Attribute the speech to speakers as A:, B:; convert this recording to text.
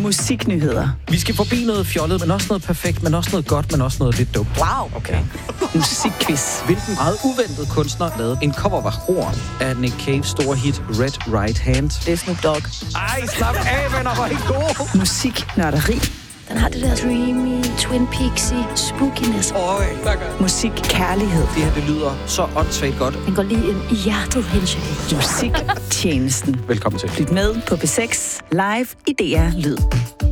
A: Musiknyheder.
B: Vi skal forbi noget fjollet, men også noget perfekt, men også noget godt, men også noget lidt dumt.
A: Wow.
B: Okay.
A: Musikquiz.
B: Hvilken meget uventet kunstner lavede en cover af Horn af Nick Caves store hit Red Right Hand?
A: Det er Snoop Dogg.
B: Ej, slap af, venner, hvor er I gode.
A: Musiknørderi.
C: Den har det der dreamy, Twin Peaksy, spookiness.
A: Musik kærlighed.
B: Det her, det lyder så åndssvagt godt.
C: Den går lige ind i hjertet, Henshaw.
A: Musiktjenesten.
B: Velkommen til.
A: Lyt med på P6 live i DR Lyd.